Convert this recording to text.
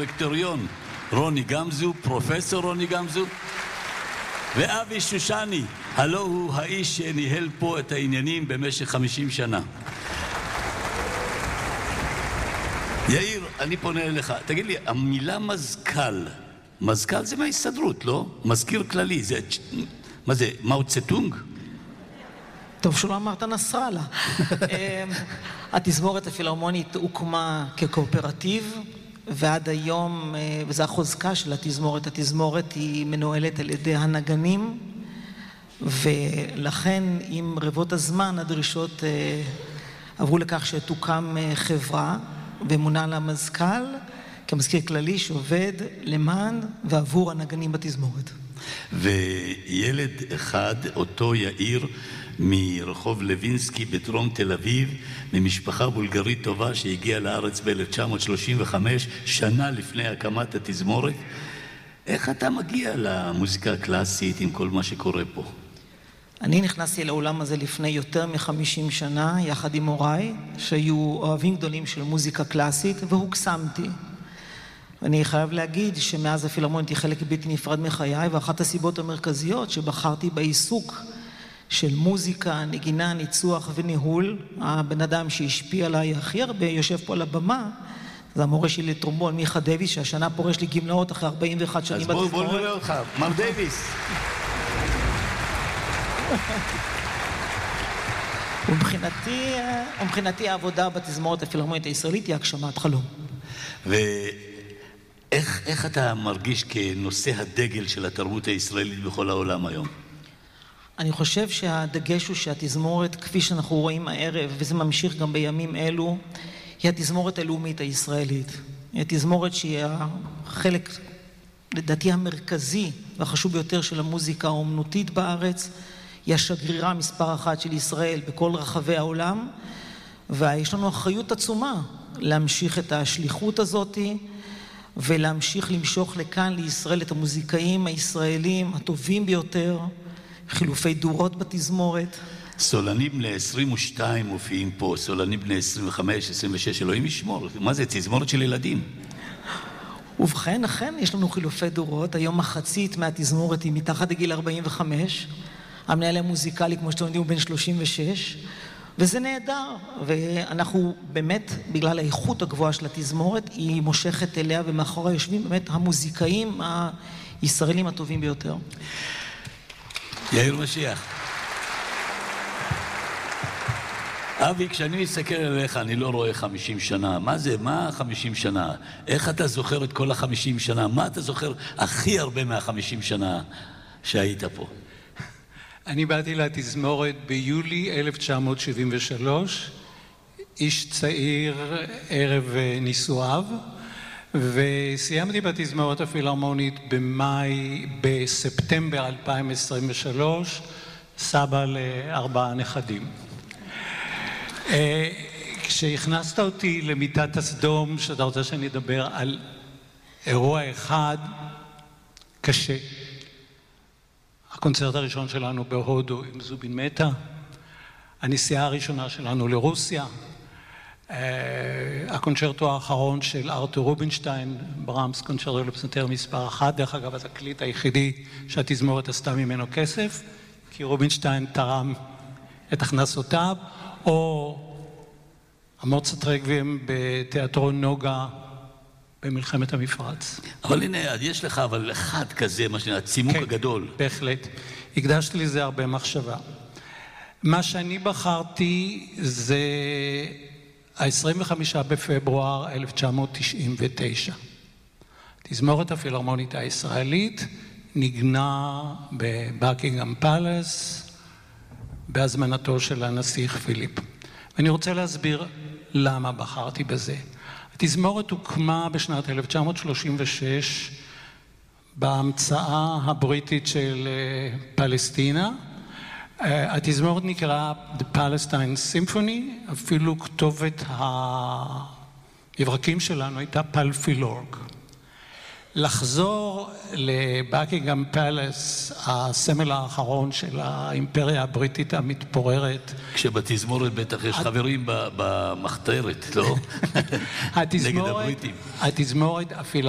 הדירקטוריון רוני גמזו, פרופסור רוני גמזו, ואבי שושני, הלא הוא האיש שניהל פה את העניינים במשך 50 שנה. יאיר, אני פונה אליך. תגיד לי, המילה מזכ"ל, מזכ"ל זה מההסתדרות, לא? מזכיר כללי, זה... מה זה, מאו צטונג? טוב שלא אמרת נסראללה. התזמורת הפילהרמונית הוקמה כקואופרטיב, ועד היום, וזו החוזקה של התזמורת, התזמורת היא מנוהלת על ידי הנגנים, ולכן עם רבות הזמן הדרישות עברו לכך שתוקם חברה, ומונה לה מזכ"ל כמזכיר כללי שעובד למען ועבור הנגנים בתזמורת. וילד אחד, אותו יאיר, מרחוב לוינסקי בדרום תל אביב, ממשפחה בולגרית טובה שהגיעה לארץ ב-1935, שנה לפני הקמת התזמורת. איך אתה מגיע למוזיקה הקלאסית עם כל מה שקורה פה? אני נכנסתי לעולם הזה לפני יותר מ-50 שנה, יחד עם הוריי, שהיו אוהבים גדולים של מוזיקה קלאסית, והוקסמתי. ואני חייב להגיד שמאז הפילהרמונית היא חלק בלתי נפרד מחיי, ואחת הסיבות המרכזיות שבחרתי בעיסוק של מוזיקה, נגינה, ניצוח וניהול, הבן אדם שהשפיע עליי הכי הרבה, יושב פה על הבמה, זה המורה שלי לטרומבון, מיכה דייוויס, שהשנה פורש לי גמלאות אחרי 41 שנים בתזמורת. אז בוא נראה אותך, מר דייוויס. ומבחינתי העבודה בתזמורת הפילהרמונית הישראלית היא הגשמת חלום. ואיך אתה מרגיש כנושא הדגל של התרבות הישראלית בכל העולם היום? אני חושב שהדגש הוא שהתזמורת, כפי שאנחנו רואים הערב, וזה ממשיך גם בימים אלו, היא התזמורת הלאומית הישראלית. היא התזמורת שהיא החלק, לדעתי, המרכזי והחשוב ביותר של המוזיקה האומנותית בארץ. היא השגרירה מספר אחת של ישראל בכל רחבי העולם, ויש לנו אחריות עצומה להמשיך את השליחות הזאת, ולהמשיך למשוך לכאן לישראל את המוזיקאים הישראלים הטובים ביותר, חילופי דורות בתזמורת. סולנים בני 22 מופיעים פה, סולנים בני 25, 26, אלוהים ישמור. מה זה, תזמורת של ילדים? ובכן, אכן, יש לנו חילופי דורות. היום מחצית מהתזמורת היא מתחת לגיל 45. המנהל המוזיקלי, כמו שאתם יודעים, הוא בן 36. וזה נהדר. ואנחנו באמת, בגלל האיכות הגבוהה של התזמורת, היא מושכת אליה, ומאחורי יושבים באמת המוזיקאים הישראלים הטובים ביותר. יאיר משיח. אבי, כשאני מסתכל עליך, אני לא רואה 50 שנה. מה זה? מה 50 שנה? איך אתה זוכר את כל 50 שנה? מה אתה זוכר הכי הרבה מה-50 שנה שהיית פה? אני באתי לתזמורת ביולי 1973, איש צעיר ערב נישואיו, וסיימתי בתזמורת הפילהרמונית בספטמבר 2023, סבא ל4 נכדים. כשהכנסת אותי למיטת הסדום, שאתה רוצה שאני אדבר על אירוע אחד קשה. הקונצרט הראשון שלנו בהודו עם זובין מטה, הנסיעה הראשונה שלנו לרוסיה, הקונצ'רטו האחרון של ארתור רובינשטיין, ברמס, קונצ'רטו לפסנתר מספר 1, דרך אגב התקליט היחידי שהתזמורת עשתה ממנו כסף, כי רובינשטיין תרם את הכנסותיו, או המוצרט רקוויאם בתיאטרון נוגה במלחמת המפרץ. אבל הנה, יש לך אבל אחד כזה, מה שנראה, הצימוק הגדול. בהחלט. הקדשתי לזה הרבה מחשבה. מה שאני בחרתי זה ה-25 בפברואר 1999. תזמורת הפילהרמונית הישראלית נגנה בבקינגהאם פלאס בהזמנתו של הנסיך פיליפ. ואני רוצה להסביר למה בחרתי בזה. התזמורת הוקמה בשנת 1936 בהמצאה הבריטית של פלסטינה. התזמורת נקרא The Palestine Symphony, אפילו כתובת המברקים שלנו הייתה פלפילורג. לחזור לבקינגהאם פלאס, הסמל האחרון של האימפריה הבריטית המתפוררת. כשבתזמורת בטח יש חברים במחתרת, לא? נגד הבריטים. התזמורת הפילהרמונית